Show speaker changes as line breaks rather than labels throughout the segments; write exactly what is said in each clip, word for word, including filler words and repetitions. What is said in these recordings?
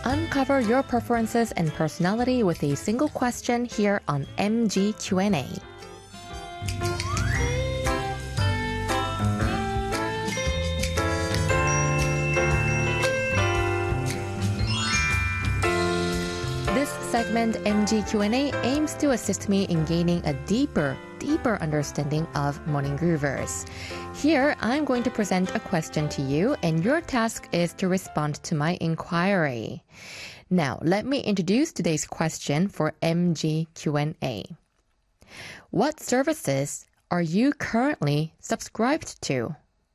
uncover your preferences and personality with a single question here on M G Q and A. This segment, M G Q and A, aims to assist me in gaining a deeper, deeper understanding of Morning Groovers. Here, I'm going to present a question to you, and your task is to respond to my inquiry. Now, let me introduce today's question for M G Q and A. What services are you currently subscribed to?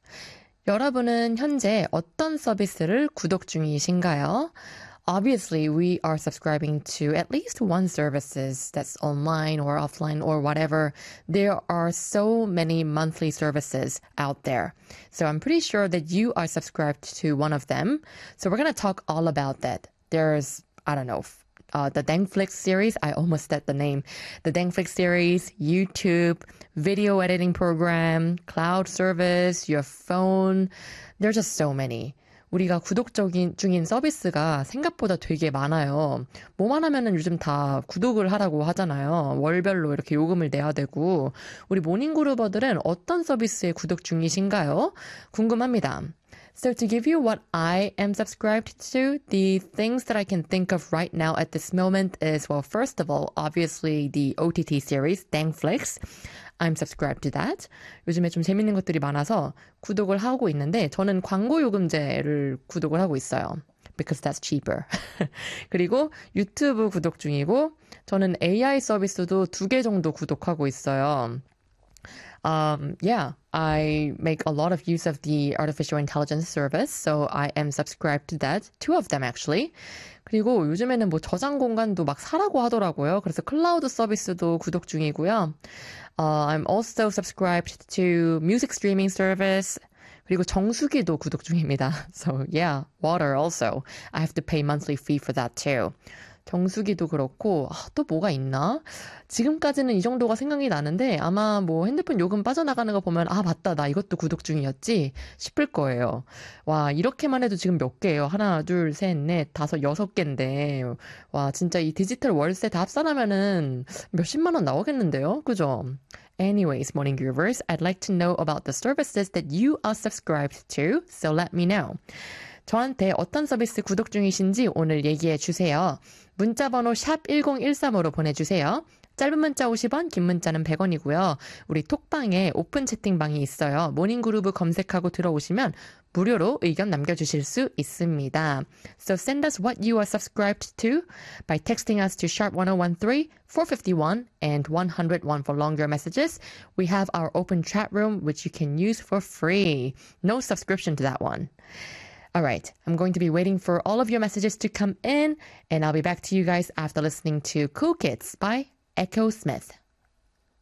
여러분은 현재 어떤 서비스를 구독 중이신가요? Obviously, we are subscribing to at least one services that's online or offline or whatever. There are so many monthly services out there. So I'm pretty sure that you are subscribed to one of them. So we're going to talk all about that. There's, I don't know, uh, the Dangflix series. I almost said the name. The Dangflix series, YouTube, video editing program, cloud service, your phone. There's just so many. 우리가 구독 중인 서비스가 생각보다 되게 많아요. 뭐만 하면은 요즘 다 구독을 하라고 하잖아요. 월별로 이렇게 요금을 내야 되고. 우리 모닝그루버들은 어떤 서비스에 구독 중이신가요? 궁금합니다. So to give you what I am subscribed to, the things that I can think of right now at this moment is, well, first of all, obviously the O T T series, Dangflix. I'm subscribed to that. 요즘에 좀 재밌는 것들이 많아서 구독을 하고 있는데 저는 광고 요금제를 구독을 하고 있어요. Because that's cheaper. 그리고 유튜브 구독 중이고 저는 에이아이 서비스도 두 개 정도 구독하고 있어요. Um, yeah, I make a lot of use of the artificial intelligence service, so I am subscribed to that. Two of them, actually. 그리고 요즘에는 뭐 저장 공간도 막 사라고 하더라고요. 그래서 클라우드 서비스도 구독 중이고요. Uh, I'm also subscribed to music streaming service. 그리고 정수기도 구독 중입니다. So yeah, water also. I have to pay monthly fee for that too. 정수기도 그렇고 아, 또 뭐가 있나? 지금까지는 이 정도가 생각이 나는데 아마 뭐 핸드폰 요금 빠져나가는 거 보면 아 맞다 나 이것도 구독 중이었지 싶을 거예요. 와 이렇게만 해도 지금 몇 개예요? 하나 둘 셋 넷 다섯 여섯 개인데 와 진짜 이 디지털 월세 다 합산하면은 몇십만 원 나오겠는데요? 그죠? Anyways, Morning Groovers, I'd like to know about the services that you are subscribed to, so let me know. 저한테 어떤 서비스 구독 중이신지 오늘 얘기해 주세요. 문자번호 샵 일공일삼으로 보내주세요. 짧은 문자 오십 원, 긴 문자는 백 원이고요. 우리 톡방에 오픈 채팅방이 있어요. 모닝그루브 검색하고 들어오시면 무료로 의견 남겨주실 수 있습니다. So send us what you are subscribed to by texting us to sharp ten thirteen, four fifty-one, and one oh one for longer messages. We have our open chat room, which you can use for free. No subscription to that one. All right, I'm going to be waiting for all of your messages to come in, and I'll be back to you guys after listening to Cool Kids by Echo Smith.